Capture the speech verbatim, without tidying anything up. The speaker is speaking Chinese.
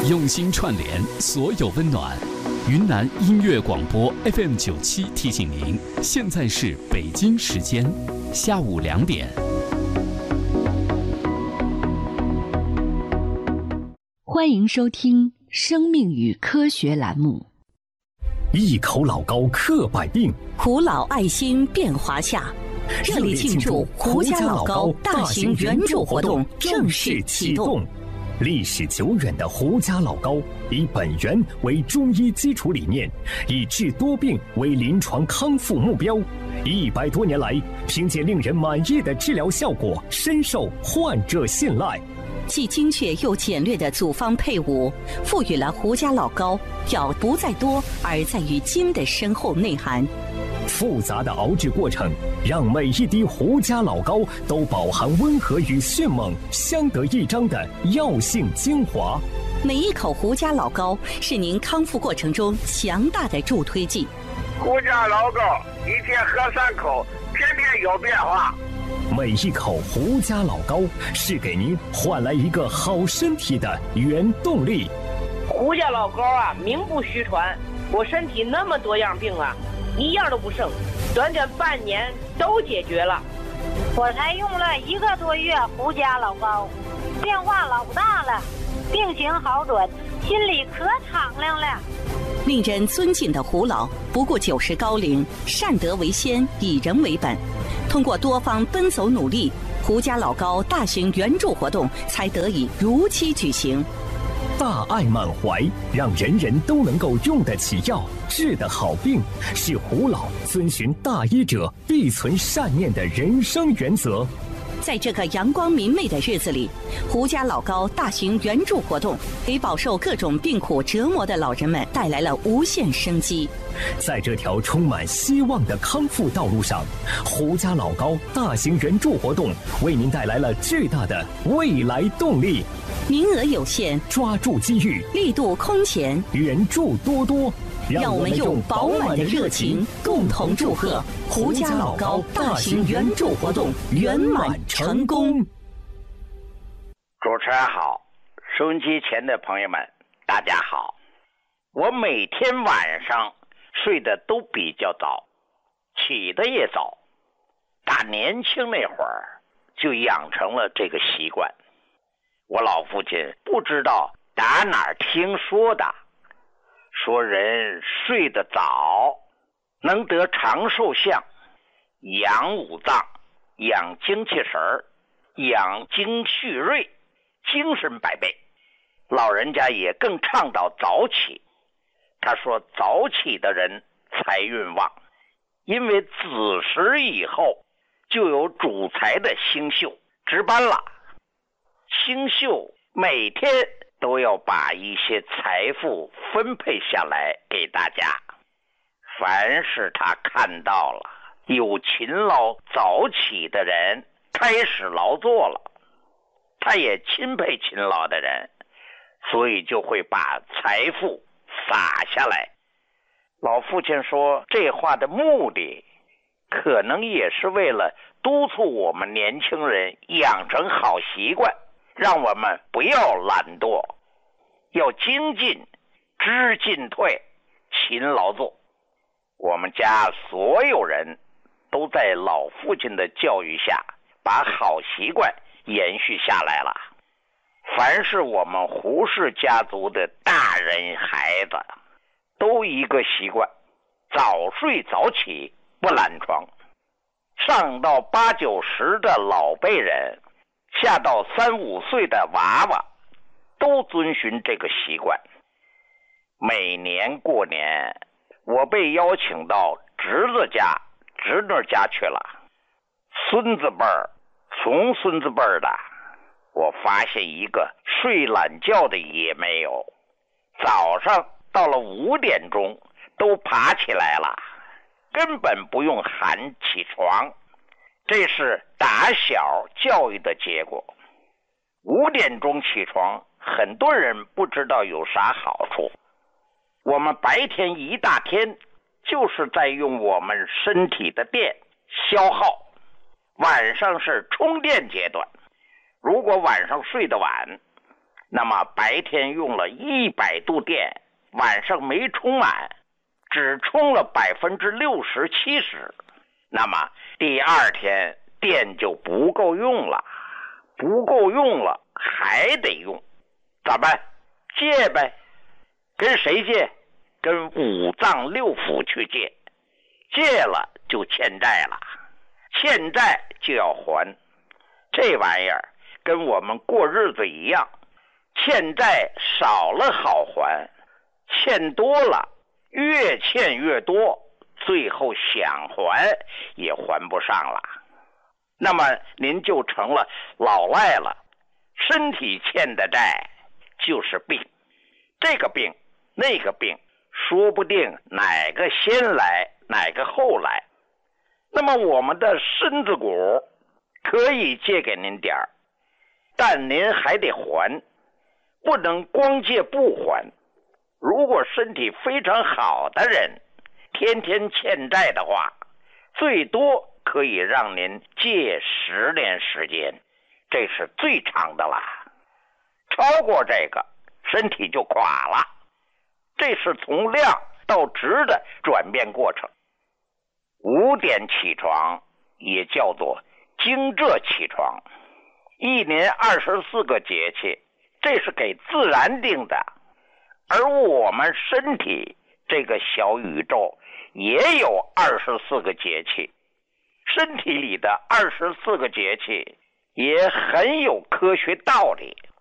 用心串联所有温暖。云南音乐广播 F M 九七提醒您，现在是北京时间下午两点。 欢迎收听《生命与科学》栏目。 一口老高克百病， 胡老爱心变华夏。热烈庆祝胡家老高大型援助活动正式启动。 历史久远的胡家老高，以本源为中医基础理念，以治多病为临床康复目标。一百多年来，凭借令人满意的治疗效果，深受患者信赖。 既精确又简略的组方配伍，赋予了胡家老高药不在多，而在于精的深厚内涵。 复杂的熬制过程，让每一滴胡家老高都饱含温和与迅猛相得益彰的药性精华。 每一口胡家老高是您康复过程中强大的助推剂。 胡家老高一天喝三口，天天有变化。 每一口胡家老高是给您换来一个好身体的原动力。 胡家老高啊，名不虚传，我身体那么多样病啊，一样都不剩，短短半年都解决了。 我才用了一个多月胡家老高，变化老大了，病情好转，心里可敞亮了。 令人尊敬的胡老，不顾九十高龄，善德为先，以人为本。通过多方奔走努力，胡家老高大型援助活动才得以如期举行。 大爱满怀，让人人都能够用得起药，治得好病，是胡老遵循大医者必存善念的人生原则。 在这个阳光明媚的日子里，胡家老高大型援助活动给饱受各种病苦折磨的老人们带来了无限生机。 在这条充满希望的康复道路上，胡家老高大型援助活动为您带来了巨大的未来动力。 名额有限， 抓住机遇， 力度空前， 援助多多。 让我们用饱满的热情，共同祝贺胡家老高大型援助活动圆满成功。 主持人好，收音机前的朋友们，大家好。我每天晚上睡得都比较早，起得也早，打年轻那会儿就养成了这个习惯。我老父亲不知道打哪儿听说的，说人睡得早能得长寿相，养五脏，养精气神儿，养精蓄锐，精神百倍。老人家也更倡导早起，他说早起的人财运旺，因为子时以后就有主财的星宿值班了，星宿每天都要把一些财富分配下来给大家。凡是他看到了有勤劳早起的人开始劳作了，他也钦佩勤劳的人，所以就会把财富撒下来。老父亲说这话的目的可能也是为了督促我们年轻人养成好习惯，让我们不要懒惰，要精进，知进退，勤劳做。我们家所有人都在老父亲的教育下把好习惯延续下来了。凡是我们胡氏家族的大人孩子都一个习惯，早睡早起，不懒床。上到八九十的老辈人，下到三五岁的娃娃，都遵循这个习惯。每年过年，我被邀请到侄子家、侄女家去了。孙子辈儿、从孙子辈儿的，我发现一个睡懒觉的也没有。早上到了五点钟都爬起来了，根本不用喊起床。这是打小教育的结果。五点钟起床，很多人不知道有啥好处。我们白天一大天就是在用我们身体的电消耗，晚上是充电阶段。如果晚上睡得晚， 那么白天用了一百度电，晚上没充满，只充了百分之六十七十，那么第二天电就不够用了，不够用了还得用，咋办？借呗。跟谁借？跟五脏六腑去借。借了就欠债了，欠债就要还。这玩意儿跟我们过日子一样，欠债少了好还，欠多了越欠越多，最后想还也还不上了。那么您就成了老赖了。身体欠的债就是病，这个病那个病，说不定哪个先来哪个后来。那么我们的身子骨可以借给您点儿，但您还得还，不能光借不还。如果身体非常好的人，天天欠债的话，最多可以让您借十年时间，这是最长的啦。超过这个，身体就垮了。这是从量到值的转变过程。五点起床也叫做惊蛰起床。一年二十四个节气，这是给自然定的。而我们身体这个小宇宙也有二十四个节气，身体里的二十四个节气也很有科学道理。